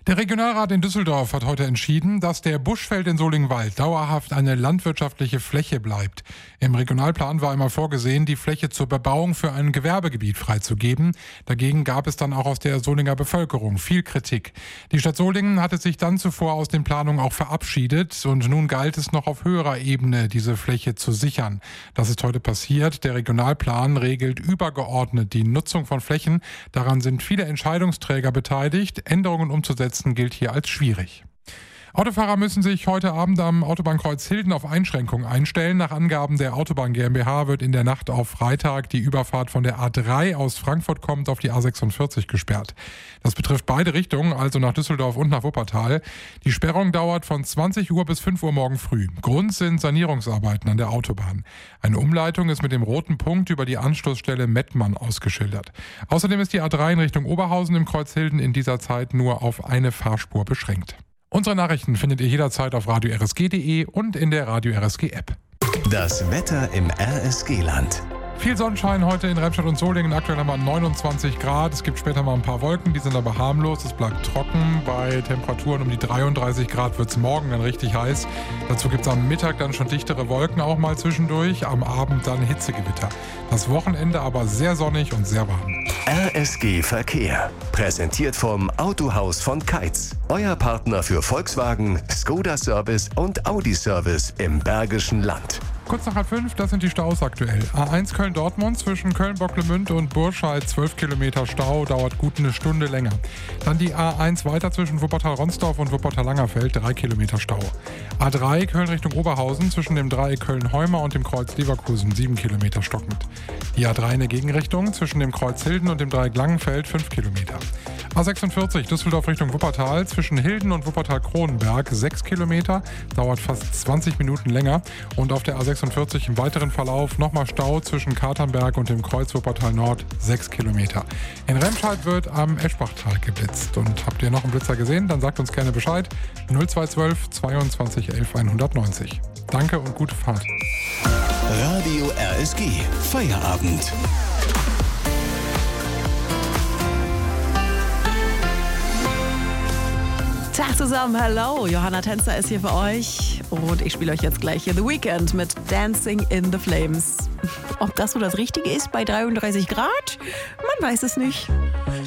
Der Regionalrat in Düsseldorf hat heute entschieden, dass der Buschfeld in Solingwald dauerhaft eine landwirtschaftliche Fläche bleibt. Im Regionalplan war einmal vorgesehen, die Fläche zur Bebauung für ein Gewerbegebiet freizugeben. Dagegen gab es dann auch aus der Solinger Bevölkerung viel Kritik. Die Stadt Solingen hatte sich dann zuvor aus den Planungen auch verabschiedet und nun galt es noch auf höherer Ebene, diese Fläche zu sichern. Das ist heute passiert. Der Regionalplan regelt übergeordnet die Nutzung von Flächen. Daran sind viele Entscheidungsträger beteiligt. Änderungen umzusetzen gilt hier als schwierig. Autofahrer müssen sich heute Abend am Autobahnkreuz Hilden auf Einschränkungen einstellen. Nach Angaben der Autobahn GmbH wird in der Nacht auf Freitag die Überfahrt von der A3 aus Frankfurt kommend auf die A46 gesperrt. Das betrifft beide Richtungen, also nach Düsseldorf und nach Wuppertal. Die Sperrung dauert von 20 Uhr bis 5 Uhr morgen früh. Grund sind Sanierungsarbeiten an der Autobahn. Eine Umleitung ist mit dem roten Punkt über die Anschlussstelle Mettmann ausgeschildert. Außerdem ist die A3 in Richtung Oberhausen im Kreuz Hilden in dieser Zeit nur auf eine Fahrspur beschränkt. Unsere Nachrichten findet ihr jederzeit auf radio-rsg.de und in der Radio RSG App. Das Wetter im RSG-Land. Viel Sonnenschein heute in Remscheid und Solingen, aktuell haben wir 29 Grad. Es gibt später mal ein paar Wolken, die sind aber harmlos. Es bleibt trocken. Bei Temperaturen um die 33 Grad wird es morgen dann richtig heiß. Dazu gibt es am Mittag dann schon dichtere Wolken auch mal zwischendurch. Am Abend dann Hitzegewitter. Das Wochenende aber sehr sonnig und sehr warm. RSG Verkehr. Präsentiert vom Autohaus von Keitz. Euer Partner für Volkswagen, Skoda Service und Audi Service im Bergischen Land. Kurz nach 5:30, das sind die Staus aktuell. A1 Köln-Dortmund zwischen Köln-Bocklemünd und Burscheid 12 Kilometer Stau, dauert gut eine Stunde länger. Dann die A1 weiter zwischen Wuppertal-Ronsdorf und Wuppertal-Langerfeld, 3 Kilometer Stau. A3 Köln Richtung Oberhausen zwischen dem Dreieck Köln-Heumer und dem Kreuz Leverkusen, 7 Kilometer stockend. Die A3 in der Gegenrichtung zwischen dem Kreuz Hilden und dem Dreieck Langenfeld, 5 Kilometer. A46 Düsseldorf Richtung Wuppertal zwischen Hilden und Wuppertal-Kronenberg, 6 Kilometer, dauert fast 20 Minuten länger. Und auf der A46 im weiteren Verlauf nochmal Stau zwischen Katernberg und dem Kreuz Wuppertal Nord, 6 Kilometer. In Remscheid wird am Eschbachtal geblitzt. Und habt ihr noch einen Blitzer gesehen? Dann sagt uns gerne Bescheid. 0212 22 11 190. Danke und gute Fahrt. Radio RSG. Feierabend. Tag zusammen, hallo, Johanna Tänzer ist hier für euch und ich spiele euch jetzt gleich hier The Weeknd mit Dancing in the Flames. Ob das so das Richtige ist bei 33 Grad? Man weiß es nicht.